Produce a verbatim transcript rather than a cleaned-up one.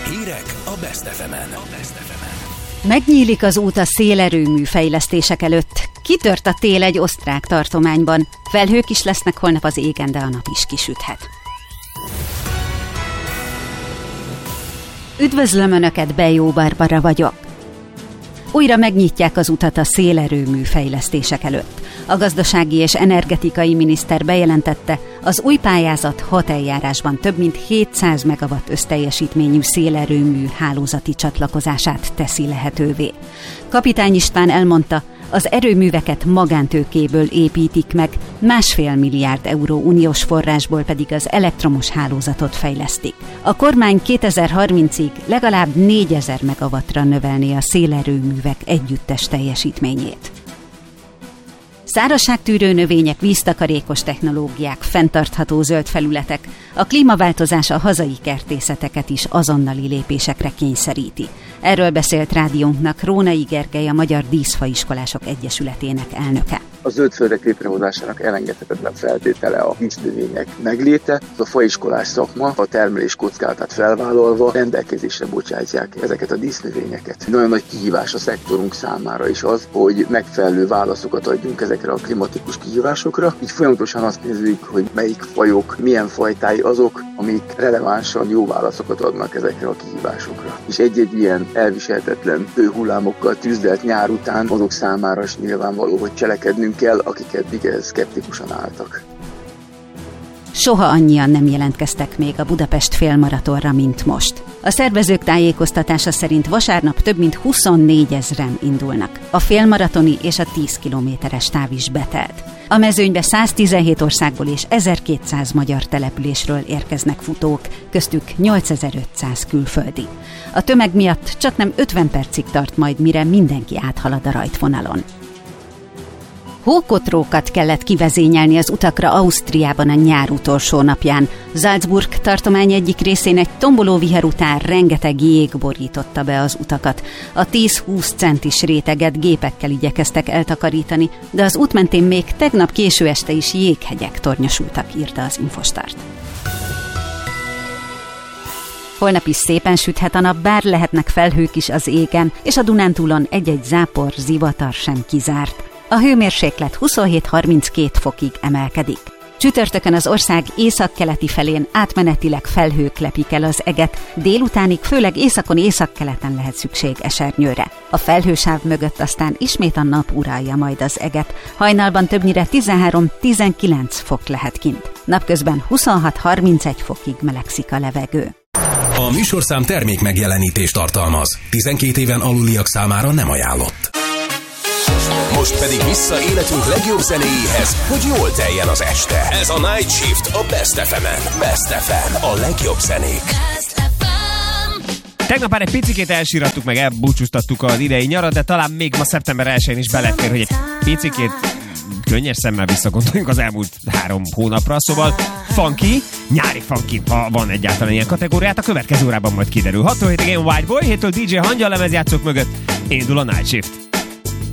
Hírek a Best ef emen. Megnyílik az út a szélerőmű fejlesztések előtt. Kitört a tél egy osztrák tartományban. Felhők is lesznek holnap az égen, de a nap is kisüthet. Üdvözlöm Önöket, Bejó Barbara vagyok. Újra megnyitják az utat a szélerőmű fejlesztések előtt. A gazdasági és energetikai miniszter bejelentette, az új pályázat hat eljárásban több mint hétszáz megawatt összteljesítményű szélerőmű hálózati csatlakozását teszi lehetővé. Kapitány István elmondta, az erőműveket magántőkéből építik meg, másfél milliárd euró uniós forrásból pedig az elektromos hálózatot fejlesztik. A kormány kétezer-harmincig legalább négyezer megawattra növelné a szélerőművek együttes teljesítményét. Szárazságtűrő növények, víztakarékos technológiák, fenntartható zöld felületek, a klímaváltozás a hazai kertészeteket is azonnali lépésekre kényszeríti. Erről beszélt rádiónknak Rónai Gergely, a Magyar Díszfaiskolások Egyesületének elnöke. A zöldföldek létrehozásának elengedhetetlen feltétele a dísznövények megléte. Az a faiskolás szakma a termelés kockázatát felvállalva rendelkezésre bocsátják ezeket a dísznövényeket. Nagyon nagy kihívás a szektorunk számára is az, hogy megfelelő válaszokat adjunk ezekre a klimatikus kihívásokra. Így folyamatosan azt nézzük, hogy melyik fajok, milyen fajtái azok, amik relevánsan jó válaszokat adnak ezekre a kihívásokra. És egy-egy ilyen elviselhetetlen hőhullámokkal tüzdelt nyár után azok számára is nyilvánvaló, hogy cselekednünk kell, akik eddig ehhez szkeptikusan álltak. Soha annyian nem jelentkeztek még a Budapest félmaratonra, mint most. A szervezők tájékoztatása szerint vasárnap több mint huszonnégyezren indulnak. A félmaratoni és a tíz kilométeres táv is betelt. A mezőnybe száztizenhét országból és ezerkétszáz magyar településről érkeznek futók, köztük nyolcezer-ötszáz külföldi. A tömeg miatt csaknem ötven percig tart majd, mire mindenki áthalad a rajtvonalon. Hókotrókat kellett kivezényelni az utakra Ausztriában a nyár utolsó napján. Salzburg tartomány egyik részén egy tomboló viher után rengeteg jég borította be az utakat. A tíz-húsz centis réteget gépekkel igyekeztek eltakarítani, de az út mentén még tegnap késő este is jéghegyek tornyosultak, írta az Infostart. Holnap is szépen süthet a nap, bár lehetnek felhők is az égen, és a Dunántúlon egy-egy zápor, zivatar sem kizárt. A hőmérséklet huszonhét-harminckét fokig emelkedik. Csütörtökön az ország északkeleti felén átmenetileg felhők lepik el az eget, délutánig főleg északon északkeleten lehet szükség esernyőre. A felhősáv mögött aztán ismét a nap uralja majd az eget, hajnalban többnyire tizenhárom-tizenkilenc fok lehet kint. Napközben huszonhat-harmincegy fokig melegszik a levegő. A műsorszám termék megjelenítést tartalmaz. tizenkét éven aluliak számára nem ajánlott. Most pedig vissza életünk legjobb zenéjéhez, hogy jól teljen az este. Ez a Night Shift a Best ef emen. Best ef em, a legjobb zenék. Tegnap már egy picikét elsírattuk, meg elbúcsúztattuk az idei nyarat, de talán még ma szeptember elsején is belefér, hogy egy picikét könnyes szemmel visszagondoljunk az elmúlt három hónapra, szóval funky, nyári funky, ha van egyáltalán ilyen kategóriát, a következő órában majd kiderül. hatvan hétig én White Boy, héttől dé dzsé Hangyal lemezjátszók mögött indul a Night Shift.